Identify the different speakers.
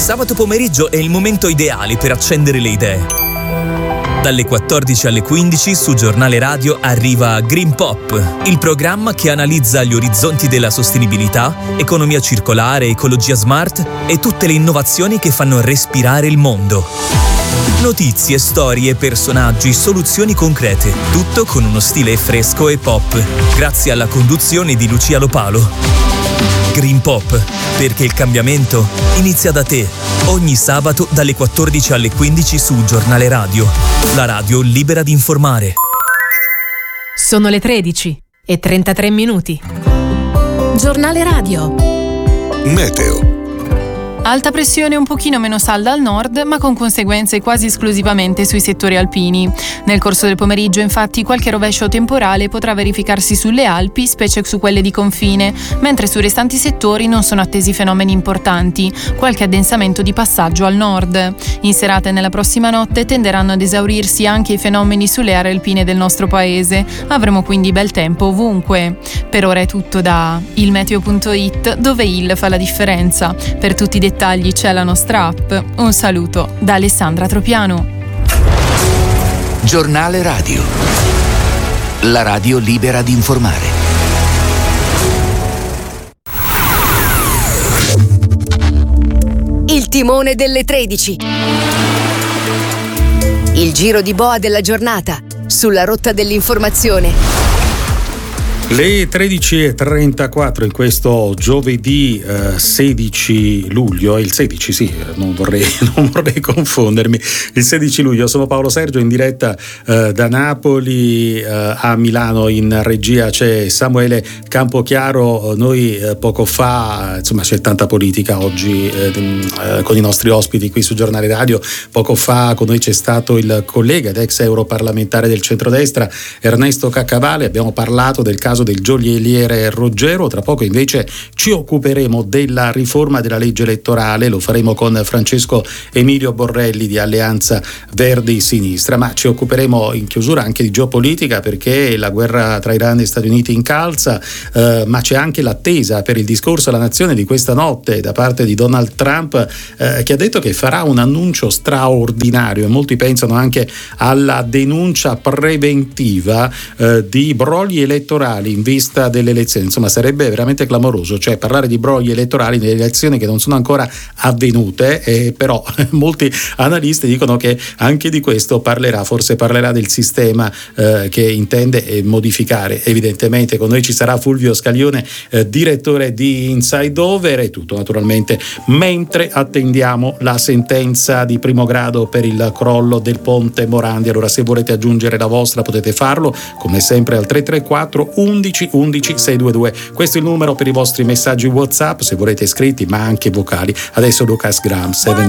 Speaker 1: sabato pomeriggio è il momento ideale per accendere le idee. Dalle 14 alle 15 su Giornale Radio arriva Green Pop, il programma che analizza gli orizzonti della sostenibilità, economia circolare, ecologia smart e tutte le innovazioni che fanno respirare il mondo. Notizie, storie, personaggi, soluzioni concrete, tutto con uno stile fresco e pop, grazie alla conduzione di Lucia Lopalo. Green Pop, perché il cambiamento inizia da te. Ogni sabato dalle 14 alle 15 su Giornale Radio, la radio libera di informare.
Speaker 2: Sono le 13:33. Giornale Radio.
Speaker 3: Meteo.
Speaker 4: Alta pressione un pochino meno salda al nord, ma con conseguenze quasi esclusivamente sui settori alpini. Nel corso del pomeriggio, infatti, qualche rovescio temporale potrà verificarsi sulle Alpi, specie su quelle di confine, mentre sui restanti settori non sono attesi fenomeni importanti, qualche addensamento di passaggio al nord. In serata e nella prossima notte tenderanno ad esaurirsi anche i fenomeni sulle aree alpine del nostro paese. Avremo quindi bel tempo ovunque. Per ora è tutto da ilmeteo.it, dove il fa la differenza. Per tutti i dettagli c'è la nostra app. Un saluto da Alessandra Tropiano.
Speaker 3: Giornale Radio. La radio libera di informare.
Speaker 5: Il timone delle 13. Il giro di boa della giornata sulla rotta dell'informazione.
Speaker 6: Le 13:34 in questo giovedì 16 luglio, il 16 sì, non vorrei confondermi, il 16 luglio. Sono Paolo Sergio, in diretta da Napoli. A Milano in regia c'è Samuele Campochiaro. Noi poco fa, insomma c'è tanta politica oggi con i nostri ospiti qui su Giornale Radio. Poco fa con noi c'è stato il collega ed ex europarlamentare del centrodestra Ernesto Caccavale. Abbiamo parlato del caso del gioielliere Ruggero. Tra poco invece ci occuperemo della riforma della legge elettorale, lo faremo con Francesco Emilio Borrelli di Alleanza Verdi Sinistra, ma ci occuperemo in chiusura anche di geopolitica, perché la guerra tra Iran e Stati Uniti incalza, ma c'è anche l'attesa per il discorso alla nazione di questa notte da parte di Donald Trump, che ha detto che farà un annuncio straordinario, e molti pensano anche alla denuncia preventiva di brogli elettorali in vista delle elezioni. Insomma, sarebbe veramente clamoroso, cioè parlare di brogli elettorali nelle elezioni che non sono ancora avvenute, però molti analisti dicono che anche di questo forse parlerà del sistema che intende modificare. Evidentemente con noi ci sarà Fulvio Scaglione, direttore di Inside Over, e tutto naturalmente mentre attendiamo la sentenza di primo grado per il crollo del ponte Morandi. Allora, se volete aggiungere la vostra potete farlo come sempre al 334 11 11 622. Questo è il numero per i vostri messaggi WhatsApp, se volete scritti ma anche vocali. Adesso Lucas Graham, 7